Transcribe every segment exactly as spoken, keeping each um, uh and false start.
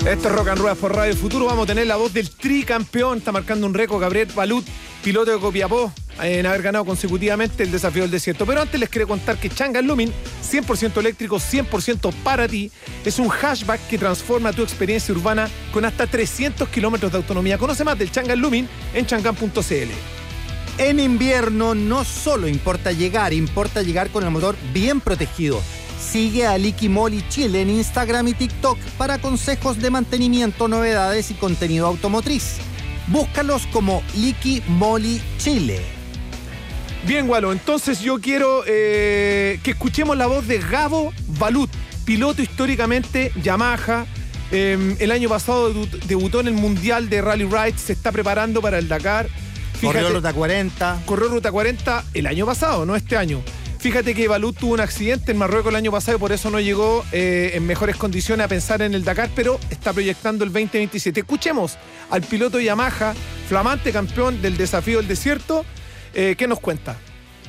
Esto es Rock and Roll por Radio Futuro. Vamos a tener la voz del tricampeón. Está marcando un récord Gabriel Balut, piloto de Copiapó, en haber ganado consecutivamente el Desafío del Desierto. Pero antes les quiero contar que Changan Lumin, cien por ciento eléctrico, cien por ciento para ti, es un hatchback que transforma tu experiencia urbana con hasta trescientos kilómetros de autonomía. Conoce más del Changan Lumin en changan punto c l. En invierno no solo importa llegar, importa llegar con el motor bien protegido. Sigue a Liqui Moly Chile en Instagram y TikTok para consejos de mantenimiento, novedades y contenido automotriz. Búscalos como Liqui Moly Chile. Bien, Gualo, entonces yo quiero eh, que escuchemos la voz de Gabo Balut, piloto históricamente Yamaha. Eh, el año pasado debutó en el Mundial de Rally Rides, se está preparando para el Dakar. Fíjate, corrió Ruta cuarenta. Corrió Ruta cuarenta el año pasado, no este año. Fíjate que Balut tuvo un accidente en Marruecos el año pasado y por eso no llegó eh, en mejores condiciones a pensar en el Dakar, pero está proyectando el veinte veintisiete. Escuchemos al piloto Yamaha, flamante campeón del Desafío del Desierto. Eh, ¿Qué nos cuenta?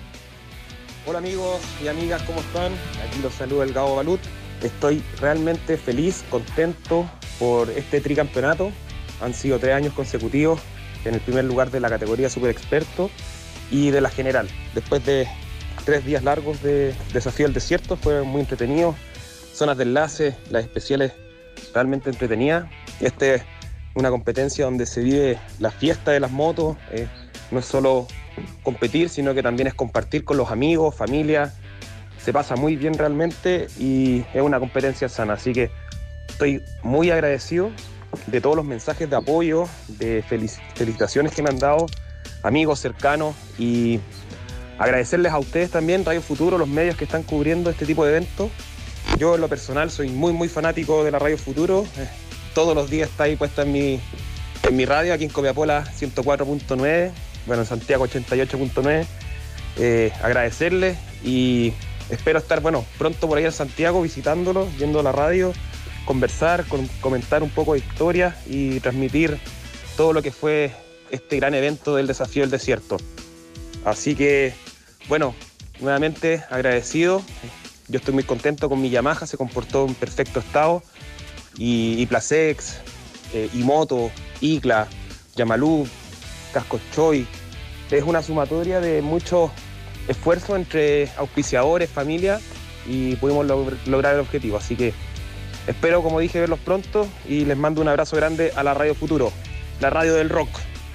Hola amigos y amigas, ¿cómo están? Aquí los saluda el Gabo Balut. Estoy realmente feliz, contento por este tricampeonato. Han sido tres años consecutivos en el primer lugar de la categoría Super Experto y de la general. Después de tres días largos de Desafío del Desierto, fue muy entretenido. Zonas de enlace, las especiales realmente entretenidas. Esta es una competencia donde se vive la fiesta de las motos. Eh, no es solo competir, sino que también es compartir con los amigos, familia. Se pasa muy bien realmente y es una competencia sana. Así que estoy muy agradecido de todos los mensajes de apoyo, de felic- felicitaciones que me han dado amigos cercanos, y agradecerles a ustedes también, Radio Futuro, los medios que están cubriendo este tipo de eventos. Yo en lo personal soy muy muy fanático de la Radio Futuro. Eh, todos los días está ahí puesta en mi, en mi radio, aquí en Copiapó la ciento cuatro punto nueve, bueno, en Santiago ochenta y ocho punto nueve. Eh, agradecerles y espero estar, bueno, pronto por ahí en Santiago visitándolos, viendo la radio, conversar, con, comentar un poco de historia y transmitir todo lo que fue este gran evento del Desafío del Desierto. Así que, bueno, nuevamente agradecido. Yo estoy muy contento con mi Yamaha, se comportó en perfecto estado. Y, y Placex, eh, Imoto, Icla, Yamalú, Casco Choi. Es una sumatoria de mucho esfuerzo entre auspiciadores, familia, y pudimos log- lograr el objetivo. Así que espero, como dije, verlos pronto y les mando un abrazo grande a la Radio Futuro, la radio del rock.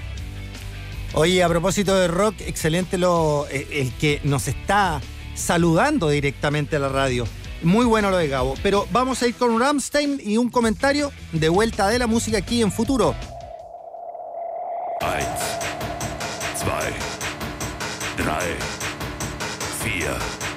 Oye, a propósito de rock, excelente lo, el que nos está saludando directamente a la radio. Muy bueno lo de Gabo. Pero vamos a ir con Rammstein y un comentario de vuelta de la música aquí en Futuro. Eins, zwei, drei, vier.